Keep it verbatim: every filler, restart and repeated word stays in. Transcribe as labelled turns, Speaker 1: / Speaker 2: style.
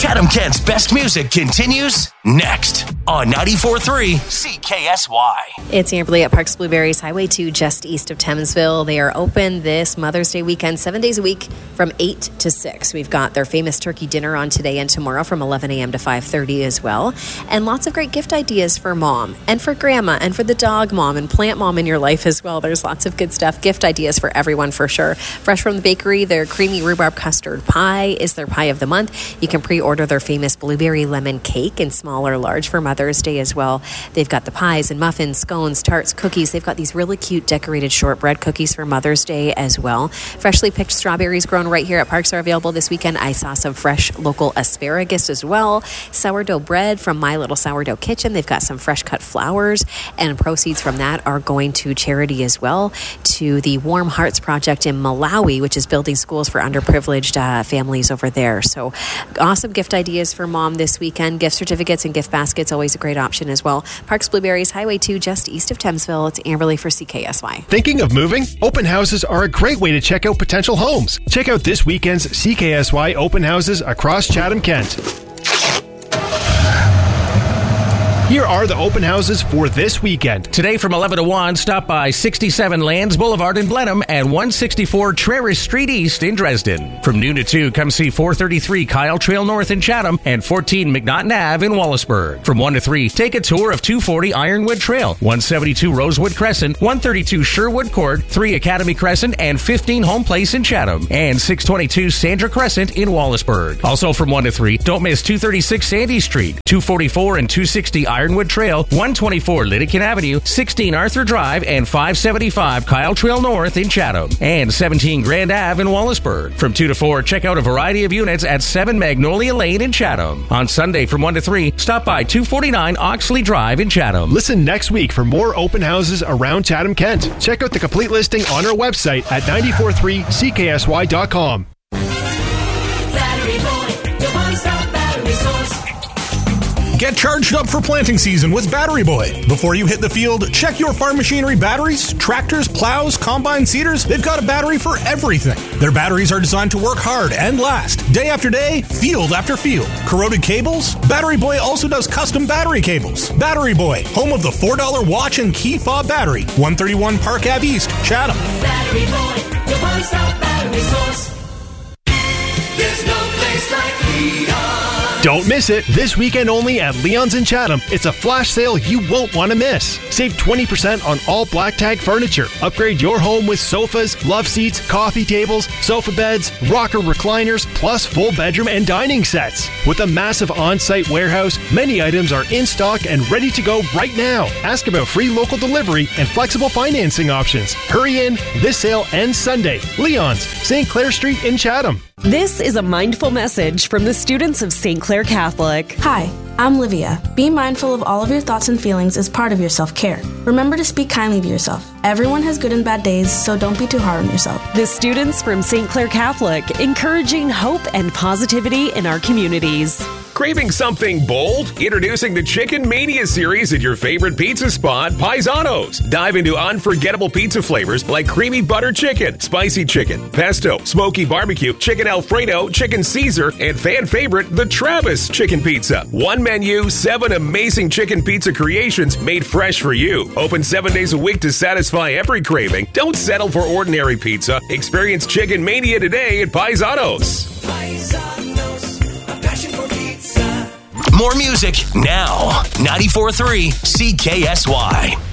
Speaker 1: Chatham-Kent's best music continues next on ninety-four point three C K S Y.
Speaker 2: It's Amberly at Parks Blueberries, Highway two, just east of Thamesville. They are open this Mother's Day weekend, seven days a week from eight to six. We've got their famous turkey dinner on today and tomorrow from eleven a.m. to five thirty as well. And lots of great gift ideas for mom and for grandma and for the dog mom and plant mom in your life as well. There's lots of good stuff. Gift ideas for everyone for sure. Fresh from the bakery, their creamy rhubarb custard pie is their pie of the month. You can pre-order their famous blueberry lemon cake in small or large for Mother's Day as well. They've got the pies and muffins, scones, tarts, cookies. They've got these really cute decorated shortbread cookies for Mother's Day as well. Freshly picked strawberries grown right here at Parks are available this weekend. I saw some fresh local asparagus as well. Sourdough bread from My Little Sourdough Kitchen. They've got some fresh cut flowers, and proceeds from that are going to charity as well, to the Warm Hearts Project in Malawi, which is building schools for underprivileged uh, families over there. So awesome gift ideas for mom this weekend. Gift certificates and gift baskets, always a great option as well. Parks Blueberries, Highway two, just east of Thamesville. It's Amberly for C K S Y.
Speaker 3: Thinking of moving? Open houses are a great way to check out potential homes. Check out this weekend's C K S Y open houses across Chatham-Kent. Here are the open houses for this weekend.
Speaker 4: Today from eleven to one, stop by sixty-seven Lands Boulevard in Blenheim and one sixty-four Traris Street East in Dresden. From noon to two, come see four thirty-three Kyle Trail North in Chatham and fourteen McNaughton Ave in Wallaceburg. From one to three, take a tour of two forty Ironwood Trail, one seventy-two Rosewood Crescent, one thirty-two Sherwood Court, three Academy Crescent, and fifteen Home Place in Chatham, and six twenty-two Sandra Crescent in Wallaceburg. Also from one to three, don't miss two thirty-six Sandy Street, two forty-four and two sixty Ironwood Trail, one twenty-four Lydican Avenue, sixteen Arthur Drive, and five seventy-five Kyle Trail North in Chatham, and seventeen Grand Ave in Wallaceburg. From two to four, check out a variety of units at seven Magnolia Lane in Chatham. On Sunday from one to three, stop by two forty-nine Oxley Drive in Chatham.
Speaker 3: Listen next week for more open houses around Chatham-Kent. Check out the complete listing on our website at nine four three C K S Y dot com.
Speaker 5: Get charged up for planting season with Battery Boy. Before you hit the field, check your farm machinery batteries, tractors, plows, combine seeders. They've got a battery for everything. Their batteries are designed to work hard and last, day after day, field after field. Corroded cables? Battery Boy also does custom battery cables. Battery Boy, home of the four dollar watch and key fob battery. one thirty-one Park Ave East, Chatham.
Speaker 6: Battery Boy, your one-stop battery source. There's no place like Leon.
Speaker 3: Don't miss it. This weekend only at Leon's in Chatham. It's a flash sale you won't want to miss. Save twenty percent on all Black Tag furniture. Upgrade your home with sofas, love seats, coffee tables, sofa beds, rocker recliners, plus full bedroom and dining sets. With a massive on-site warehouse, many items are in stock and ready to go right now. Ask about free local delivery and flexible financing options. Hurry in. This sale ends Sunday. Leon's, Saint Clair Street in Chatham.
Speaker 7: This is a mindful message from the students of Saint Clair Catholic.
Speaker 8: Hi, I'm Livia. Be mindful of all of your thoughts and feelings as part of your self-care. Remember to speak kindly to yourself. Everyone has good and bad days, so don't be too hard on yourself.
Speaker 7: The students from Saint Clair Catholic, encouraging hope and positivity in our communities.
Speaker 9: Craving something bold? Introducing the Chicken Mania series at your favorite pizza spot, Paisano's. Dive into unforgettable pizza flavors like creamy butter chicken, spicy chicken, pesto, smoky barbecue, chicken Alfredo, chicken Caesar, and fan favorite, the Travis Chicken Pizza. One menu, seven amazing chicken pizza creations made fresh for you. Open seven days a week to satisfy every craving. Don't settle for ordinary pizza. Experience Chicken Mania today at Paisano's.
Speaker 6: Paisanos, a passion for pizza.
Speaker 1: More music now. ninety-four point three C K S Y.